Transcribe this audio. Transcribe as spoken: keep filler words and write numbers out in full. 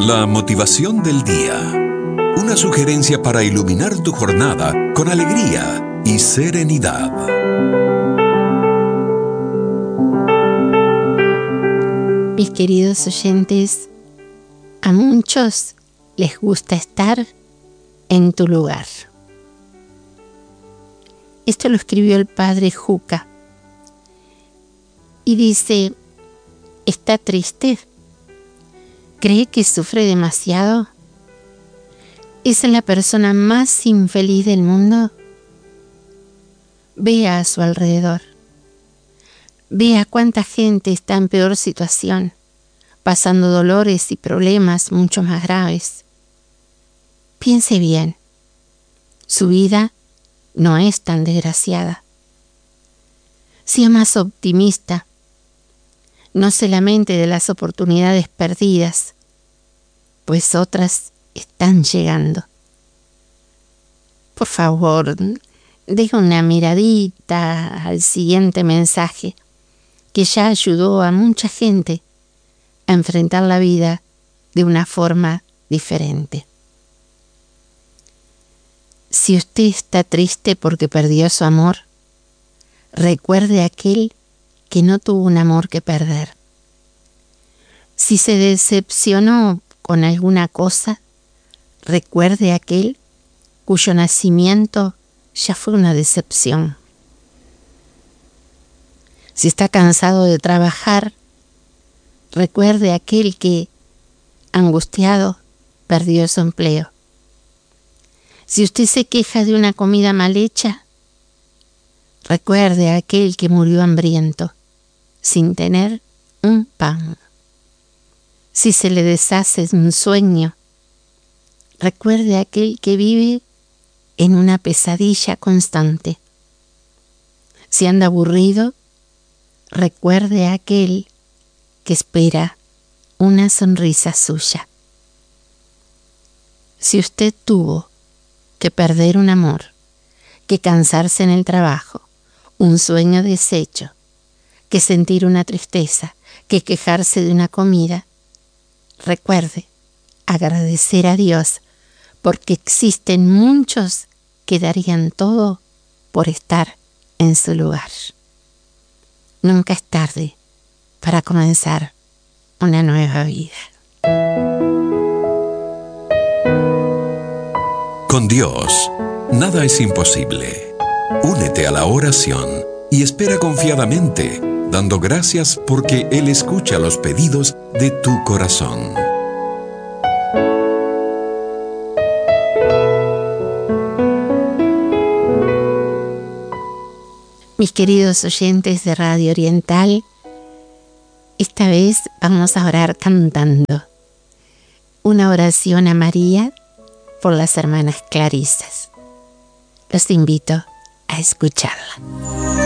La motivación del día. Una sugerencia para iluminar tu jornada con alegría y serenidad. Mis queridos oyentes, a muchos les gusta estar en tu lugar. Esto lo escribió el padre Juca y dice: ¿está triste? ¿Cree que sufre demasiado? ¿Es la persona más infeliz del mundo? Vea a su alrededor. Vea cuánta gente está en peor situación, pasando dolores y problemas mucho más graves. Piense bien. Su vida no es tan desgraciada. Sea más optimista. No se lamente de las oportunidades perdidas, pues otras están llegando. Por favor, deje una miradita al siguiente mensaje, que ya ayudó a mucha gente a enfrentar la vida de una forma diferente. Si usted está triste porque perdió su amor, recuerde aquel que no tuvo un amor que perder. Si se decepcionó con alguna cosa, recuerde aquel cuyo nacimiento ya fue una decepción. Si está cansado de trabajar, recuerde aquel que, angustiado, perdió su empleo. Si usted se queja de una comida mal hecha, recuerde aquel que murió hambriento, sin tener un pan. Si se le deshace un sueño, recuerde aquel que vive en una pesadilla constante. Si anda aburrido, recuerde aquel que espera una sonrisa suya. Si usted tuvo que perder un amor, que cansarse en el trabajo, un sueño deshecho, que sentir una tristeza, que quejarse de una comida, recuerde agradecer a Dios, porque existen muchos que darían todo por estar en su lugar. Nunca es tarde para comenzar una nueva vida. Con Dios, nada es imposible. Únete a la oración y espera confiadamente, dando gracias porque Él escucha los pedidos de tu corazón. Mis queridos oyentes de Radio Oriental, esta vez vamos a orar cantando una oración a María por las hermanas Clarisas. Los invito a escucharla.